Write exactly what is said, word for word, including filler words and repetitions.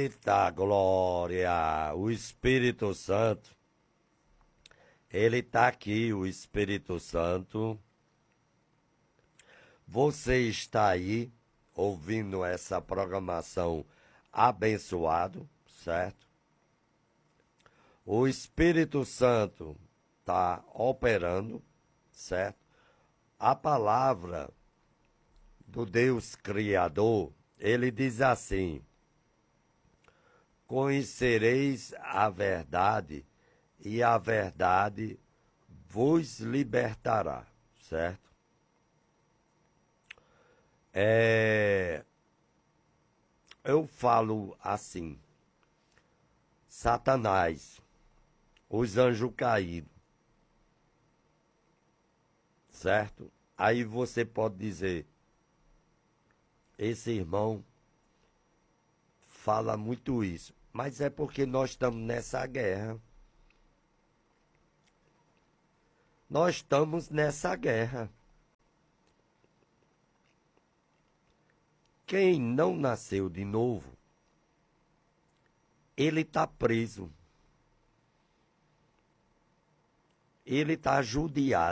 Eita glória! O Espírito Santo, ele está aqui, o Espírito Santo. Você está aí ouvindo essa programação abençoado, certo? O Espírito Santo está operando, certo? A palavra do Deus Criador, ele diz assim: conhecereis a verdade e a verdade vos libertará, certo? É, eu falo assim, Satanás, os anjos caídos, certo? Aí você pode dizer, esse irmão fala muito isso, mas é porque nós estamos nessa guerra. Nós estamos nessa guerra. Quem não nasceu de novo, ele está preso. Ele está judiado.